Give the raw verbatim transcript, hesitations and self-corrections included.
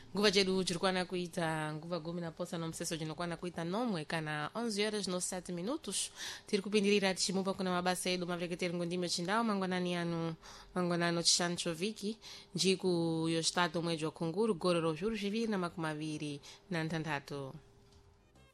nguva chedu chirikwana kuita nguva gumi na posa nomseso chinokwana kuita nomwe kana onze horas no sete minutos tiri kupindirira tichimupa kuna mabasa edu maveketeri ngondime chindau mangwanani anu mangwanano chishanu choviki njiku yo estado mwezi wa khunguru gororo zviuru zviviri na makumi maviri na ntandatu.